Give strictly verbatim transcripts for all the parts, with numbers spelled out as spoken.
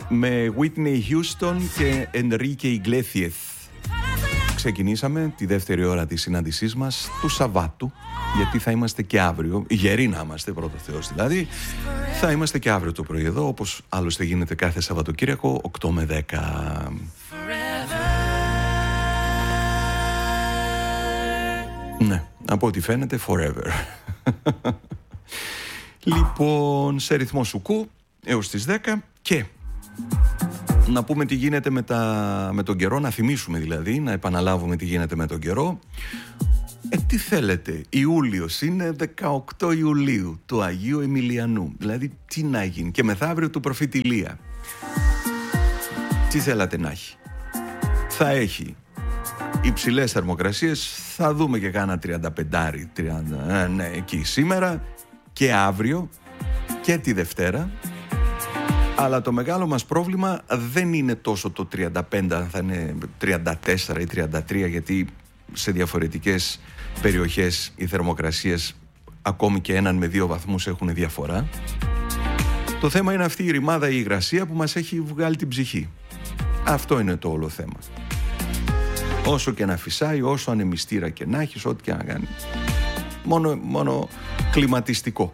με Whitney Houston και Enrique Iglesias. Ξεκινήσαμε τη δεύτερη ώρα της συνάντησής μας του Σαββάτου, γιατί θα είμαστε και αύριο, γεροί να είμαστε, πρώτο Θεός δηλαδή, θα είμαστε και αύριο το πρωί εδώ, όπως άλλωστε γίνεται κάθε Σαββατοκύριακο, οκτώ με δέκα. Ναι, από ό,τι φαίνεται forever. Λοιπόν, σε ρυθμό σουκού έως τις δέκα και να πούμε τι γίνεται με, τα, με τον καιρό, να θυμίσουμε δηλαδή, να επαναλάβουμε τι γίνεται με τον καιρό. Ε, τι θέλετε, Ιούλιος είναι δεκαοκτώ Ιουλίου του Αγίου Εμιλιανού, δηλαδή τι να γίνει, και μεθαύριο του προφήτη Ηλία. Τι θέλατε να έχει? Θα έχει υψηλές θερμοκρασίες, θα δούμε και κάνα τριάντα πέντε, τριάντα, ε, ναι, εκεί σήμερα και αύριο και τη Δευτέρα. Αλλά το μεγάλο μας πρόβλημα δεν είναι τόσο το τριάντα πέντε, θα είναι τριάντα τέσσερα ή τριάντα τρία, γιατί σε διαφορετικές περιοχές οι θερμοκρασίες ακόμη και έναν με δύο βαθμούς έχουν διαφορά. Το θέμα είναι αυτή η ρημάδα, η υγρασία που μας έχει βγάλει την ψυχή. Αυτό είναι το όλο θέμα. Όσο και να φυσάει, όσο ανεμιστήρα και να έχεις, ό,τι και να κάνει. Μόνο, μόνο κλιματιστικό.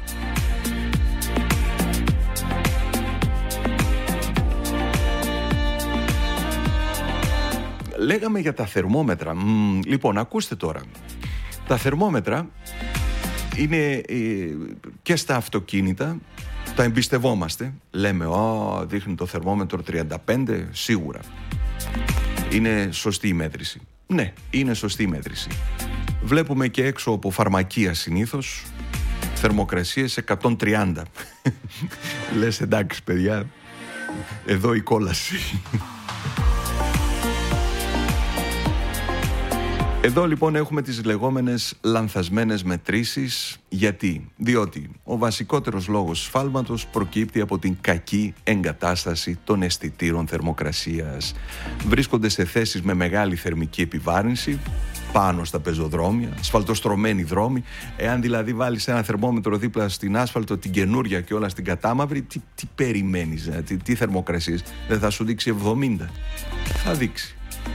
Λέγαμε για τα θερμόμετρα. Μ, λοιπόν, ακούστε τώρα. Τα θερμόμετρα είναι ε, και στα αυτοκίνητα, τα εμπιστευόμαστε. Λέμε, «Ω, δείχνει το θερμόμετρο τριάντα πέντε, σίγουρα. Είναι σωστή η μέτρηση». Ναι, είναι σωστή η μέτρηση. Βλέπουμε και έξω από φαρμακεία συνήθως θερμοκρασίες εκατόν τριάντα. Λες, εντάξει παιδιά, εδώ η κόλαση. Εδώ λοιπόν έχουμε τις λεγόμενες λανθασμένες μετρήσεις. Γιατί? Διότι ο βασικότερος λόγος σφάλματος προκύπτει από την κακή εγκατάσταση των αισθητήρων θερμοκρασίας. Βρίσκονται σε θέσεις με μεγάλη θερμική επιβάρυνση, πάνω στα πεζοδρόμια, ασφαλτοστρωμένοι δρόμοι. Εάν δηλαδή βάλεις ένα θερμόμετρο δίπλα στην άσφαλτο, την καινούρια και όλα στην κατάμαυρη, τι, τι περιμένεις, τι, τι θερμοκρασίες? Δεν θα σου δείξει εβδομήντα? Θα δείξει.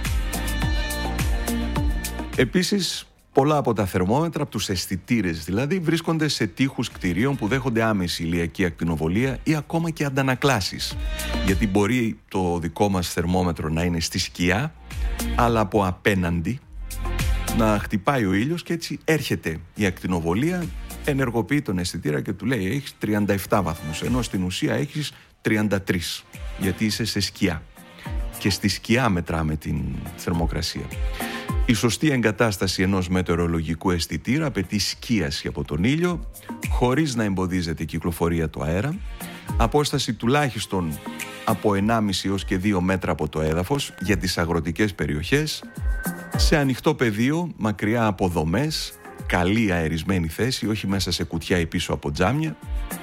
Επίσης, πολλά από τα θερμόμετρα, από τους αισθητήρες δηλαδή, βρίσκονται σε τοίχους κτηρίων που δέχονται άμεση ηλιακή ακτινοβολία ή ακόμα και αντανακλάσεις. Γιατί μπορεί το δικό μας θερμόμετρο να είναι στη σκιά, αλλά από απέναντι να χτυπάει ο ήλιος και έτσι έρχεται η ακτινοβολία, ενεργοποιεί τον αισθητήρα και του λέει έχεις τριάντα επτά βαθμούς, ενώ στην ουσία έχεις τριάντα τρία, γιατί είσαι σε σκιά. Και στη σκιά μετράμε την θερμοκρασία. Η σωστή εγκατάσταση ενός μετεωρολογικού αισθητήρα απαιτεί σκίαση από τον ήλιο, χωρίς να εμποδίζεται η κυκλοφορία του αέρα, απόσταση τουλάχιστον από ενάμιση έως και δύο μέτρα από το έδαφος για τις αγροτικές περιοχές, σε ανοιχτό πεδίο, μακριά από δομές, καλή αερισμένη θέση, όχι μέσα σε κουτιά ή πίσω από τζάμια.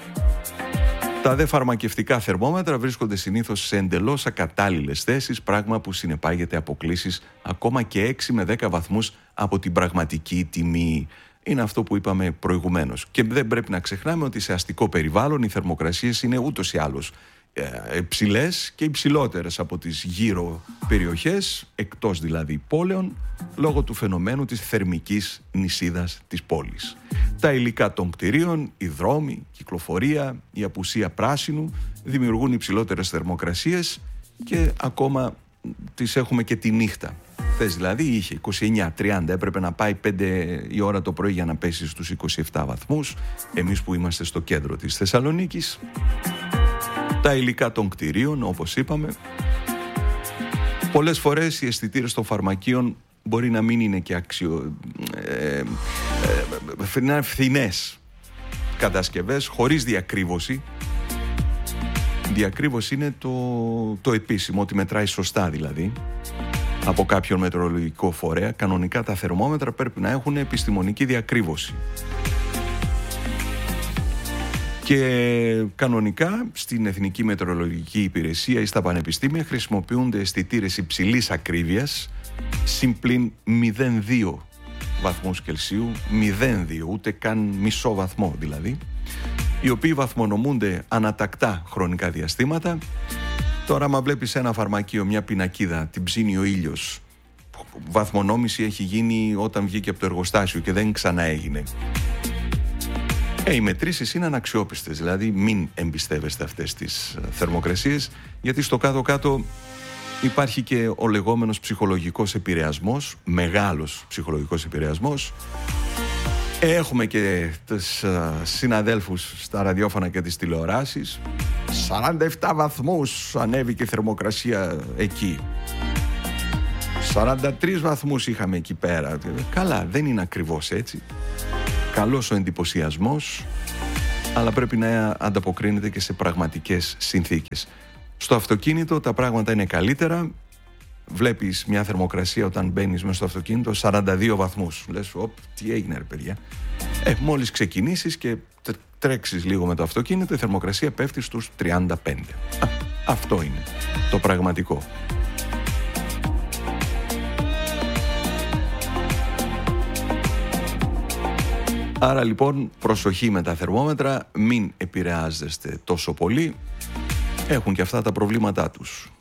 Τα δε φαρμακευτικά θερμόμετρα βρίσκονται συνήθως σε εντελώς ακατάλληλες θέσεις, πράγμα που συνεπάγεται αποκλίσεις ακόμα και έξι με δέκα βαθμούς από την πραγματική τιμή. Είναι αυτό που είπαμε προηγουμένως. Και δεν πρέπει να ξεχνάμε ότι σε αστικό περιβάλλον οι θερμοκρασίες είναι ούτως ή άλλως υψηλές και υψηλότερες από τις γύρω περιοχές, εκτός δηλαδή πόλεων, λόγω του φαινομένου της θερμικής νησίδας της πόλης. Τα υλικά των κτηρίων, οι δρόμοι, η κυκλοφορία, η απουσία πράσινου δημιουργούν υψηλότερες θερμοκρασίες και ακόμα τις έχουμε και τη νύχτα. Θες δηλαδή είχε είκοσι εννιά τριάντα, έπρεπε να πάει πέντε η ώρα το πρωί για να πέσει στους είκοσι επτά βαθμούς, εμείς που είμαστε στο κέντρο της Θεσσαλονίκης. Τα υλικά των κτηρίων, όπως είπαμε. Πολλές φορές οι αισθητήρες των φαρμακείων μπορεί να μην είναι και αξιο... Ε, ε, ε, φθηνές κατασκευές, χωρίς διακρύβωση. Διακρύβωση είναι το, το επίσημο, ότι μετράει σωστά δηλαδή από κάποιον μετεωρολογικό φορέα. Κανονικά τα θερμόμετρα πρέπει να έχουν επιστημονική διακρύβωση. Και κανονικά στην Εθνική Μετεωρολογική Υπηρεσία ή στα πανεπιστήμια χρησιμοποιούνται αισθητήρες υψηλής ακρίβειας, συμπλην μηδέν κόμμα δύο βαθμούς Κελσίου, μηδέν κόμμα δύο, ούτε καν μισό βαθμό δηλαδή, οι οποίοι βαθμονομούνται ανατακτά χρονικά διαστήματα Τώρα, άμα βλέπεις ένα φαρμακείο, μια πινακίδα, την ψήνει ο ήλιος, βαθμονόμηση έχει γίνει όταν βγήκε από το εργοστάσιο και δεν ξαναέγινε. Ε, οι μετρήσεις είναι αναξιόπιστες, δηλαδή μην εμπιστεύεστε αυτές τις θερμοκρασίες, γιατί στο κάτω-κάτω υπάρχει και ο λεγόμενος ψυχολογικός επηρεασμός, μεγάλος ψυχολογικός επηρεασμός. Έχουμε και τους συναδέλφους στα ραδιόφωνα και τις τηλεοράσεις. σαράντα επτά βαθμούς ανέβηκε η θερμοκρασία εκεί. σαράντα τρεις βαθμούς είχαμε εκεί πέρα. Καλά, δεν είναι ακριβώς έτσι. Καλός ο εντυπωσιασμός, αλλά πρέπει να ανταποκρίνεται και σε πραγματικές συνθήκες. Στο αυτοκίνητο τα πράγματα είναι καλύτερα. Βλέπεις μια θερμοκρασία όταν μπαίνεις μέσα στο αυτοκίνητο σαράντα δύο βαθμούς. Λες, οπ, τι έγινε ρε παιδιά. Ε, μόλις ξεκινήσεις και τρέξεις λίγο με το αυτοκίνητο, η θερμοκρασία πέφτει στους τριάντα πέντε. Α, αυτό είναι το πραγματικό. Άρα λοιπόν προσοχή με τα θερμόμετρα, μην επηρεάζεστε τόσο πολύ. Έχουν και αυτά τα προβλήματά τους.